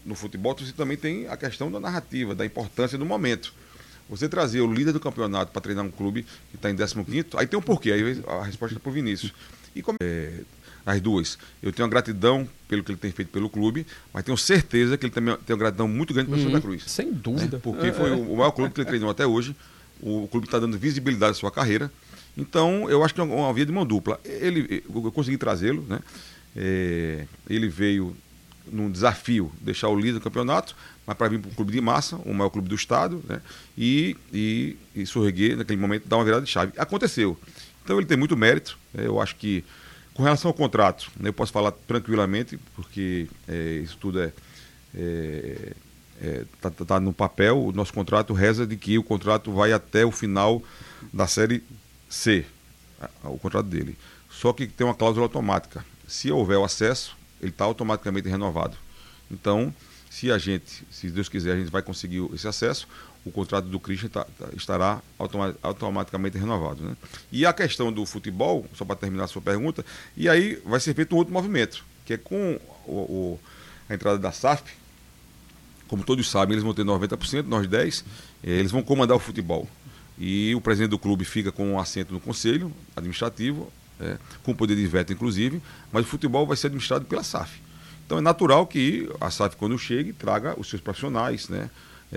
no futebol você também tem a questão da narrativa, da importância do momento. Você trazer o líder do campeonato para treinar um clube que está em 15º, aí tem um porquê, aí a resposta é para o Vinícius. E como as duas, eu tenho uma gratidão pelo que ele tem feito pelo clube, mas tenho certeza que ele também tem uma gratidão muito grande pelo Santa Cruz. Sem dúvida. Porque foi o maior clube que ele treinou até hoje, o clube está dando visibilidade à sua carreira, então eu acho que é uma via de mão dupla. Eu consegui trazê-lo, né? Ele veio num desafio, deixar o líder do campeonato, mas para vir para o clube de massa, o maior clube do estado, né? E Sorreguer, naquele momento, dar uma virada de chave. Aconteceu. Então ele tem muito mérito. Eu acho que, com relação ao contrato, né, eu posso falar tranquilamente, porque isso tudo tá no papel. O nosso contrato reza de que o contrato vai até o final da Série C, o contrato dele. Só que tem uma cláusula automática. Se houver o acesso, ele está automaticamente renovado. Então, se Deus quiser, a gente vai conseguir esse acesso, o contrato do Christian estará automaticamente renovado, né? E a questão do futebol, só para terminar a sua pergunta, e aí vai ser feito um outro movimento, que é com a entrada da SAF. Como todos sabem, eles vão ter 90%, nós 10%, eles vão comandar o futebol. E o presidente do clube fica com um assento no conselho administrativo, com poder de veto inclusive, mas o futebol vai ser administrado pela SAF. Então é natural que a SAF, quando chegue, traga os seus profissionais, né?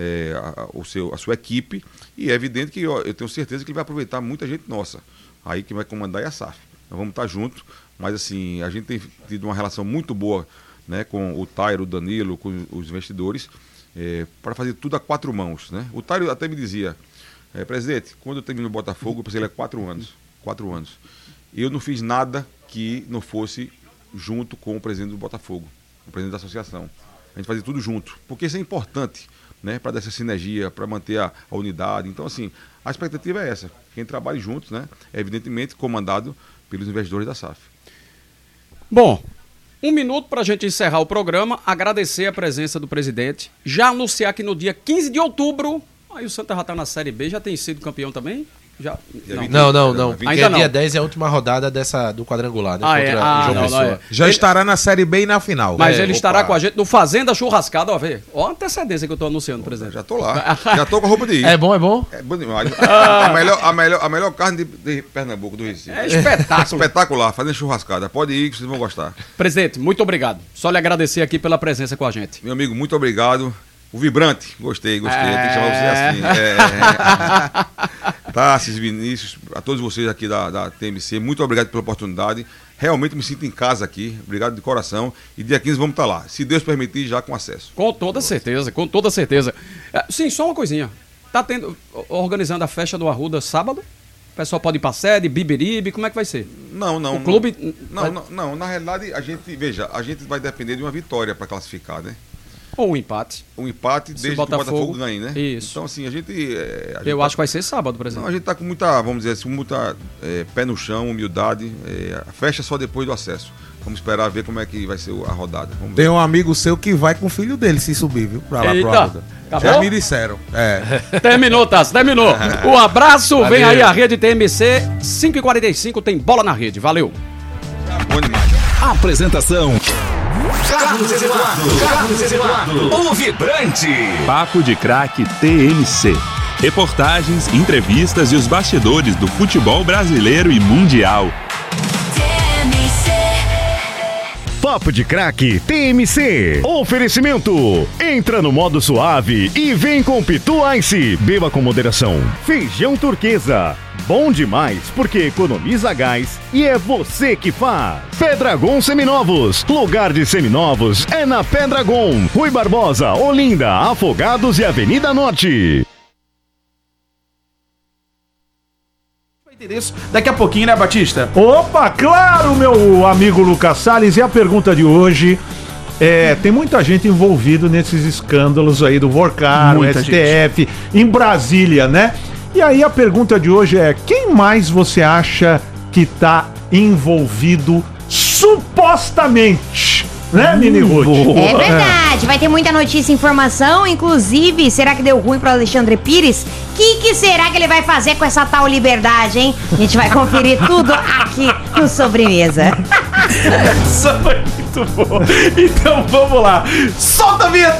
A sua equipe, e é evidente que eu tenho certeza que ele vai aproveitar muita gente nossa. Aí quem vai comandar é a SAF. Nós vamos estar juntos, mas assim, a gente tem tido uma relação muito boa, né, com o Tairo, o Danilo, com os investidores, para fazer tudo a 4 mãos, né? O Tairo até me dizia, presidente, quando eu termino no Botafogo, eu pensei, ele é 4 anos. 4 anos. Eu não fiz nada que não fosse junto com o presidente do Botafogo, o presidente da associação. A gente fazia tudo junto, porque isso é importante, né, para dar essa sinergia, para manter a unidade. Então, assim, a expectativa é essa. Quem trabalha juntos, né, é evidentemente comandado pelos investidores da SAF. Bom, 1 minuto para a gente encerrar o programa, agradecer a presença do presidente, já anunciar que no dia 15 de outubro, aí o Santa já está na Série B, já tem sido campeão também? Já? Não. Ainda não. Dia 10 é a última rodada do quadrangular, né? João Pessoa. Já estará na Série B e na final. Mas ele estará com a gente no Fazenda Churrascada, ó a antecedência que eu estou anunciando, presidente. Já estou lá, já estou com a roupa de ir. É bom? É bom demais. A melhor carne de Pernambuco, do Recife. É espetáculo. Espetacular, fazendo churrascada. Pode ir que vocês vão gostar. Presidente, muito obrigado. Só lhe agradecer aqui pela presença com a gente. Meu amigo, muito obrigado. O Vibrante, gostei, tem que chamar você assim. Tassis, Vinícius, a todos vocês aqui da TMC, muito obrigado pela oportunidade. Realmente me sinto em casa aqui, obrigado de coração. E dia 15 vamos estar lá, se Deus permitir, já com acesso. Com toda certeza, com toda certeza. Sim, só uma coisinha. Tá organizando a festa do Arruda sábado? O pessoal pode ir pra sede, Bibiribe, como é que vai ser? Não. O clube... Não, na realidade, a gente vai depender de uma vitória para classificar, né? Ou um empate. Um empate desde que o Botafogo ganhe, né? Isso. Então, assim, eu acho que vai ser sábado, por exemplo. Não, a gente tá com muita, vamos dizer assim, pé no chão, humildade. A festa só depois do acesso. Vamos esperar ver como é que vai ser a rodada. Tem um amigo seu que vai com o filho dele se subir, viu? Pra lá, pro Arruda. Já me disseram. Terminou, Tassi, terminou. Um abraço, valeu. Vem aí a Rede TMC, 5h45, tem bola na rede. Valeu. Bom demais. Apresentação: Carlos Eduardo, o Vibrante. Papo de Craque TMC. Reportagens, entrevistas e os bastidores do futebol brasileiro e mundial. Papo de Craque TMC. Oferecimento: entra no modo suave e vem com Pitu Ice. Beba com moderação. Feijão Turquesa. Bom demais porque economiza gás e é você que faz. Pedragon Seminovos. Lugar de seminovos é na Pedragon. Rui Barbosa, Olinda, Afogados e Avenida Norte. Isso daqui a pouquinho, né, Batista? Opa, claro, meu amigo Lucas Salles. E a pergunta de hoje tem muita gente envolvida nesses escândalos aí do Vorcar, o STF, em Brasília, né? E aí a pergunta de hoje é: quem mais você acha que tá envolvido supostamente? Né, Mini Ruth? É verdade, vai ter muita notícia e informação. Inclusive, será que deu ruim pro Alexandre Pires? Que será que ele vai fazer com essa tal liberdade, hein? A gente vai conferir tudo aqui no Sobremesa. Essa foi muito boa. Então vamos lá, solta a vinheta!